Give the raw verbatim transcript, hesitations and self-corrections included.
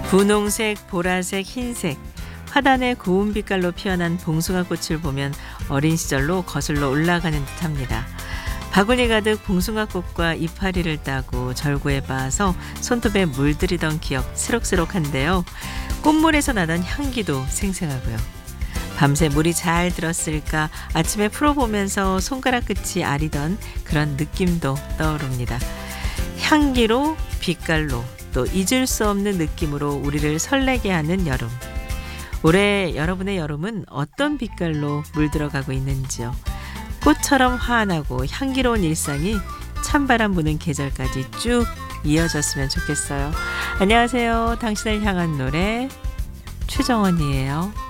분홍색, 보라색, 흰색, 화단의 고운 빛깔로 피어난 봉숭아꽃을 보면 어린 시절로 거슬러 올라가는 듯합니다. 바구니 가득 봉숭아꽃과 이파리를 따고 절구에 빻아서 손톱에 물들이던 기억 새록새록한데요. 꽃물에서 나던 향기도 생생하고요. 밤새 물이 잘 들었을까 아침에 풀어보면서 손가락 끝이 아리던 그런 느낌도 떠오릅니다. 향기로, 빛깔로, 또 잊을 수 없는 느낌으로 우리를 설레게 하는 여름. 올해 여러분의 여름은 어떤 빛깔로 물들어가고 있는지요? 꽃처럼 환하고 향기로운 일상이 찬바람 부는 계절까지 쭉 이어졌으면 좋겠어요. 안녕하세요. 당신을 향한 노래 최정원이에요.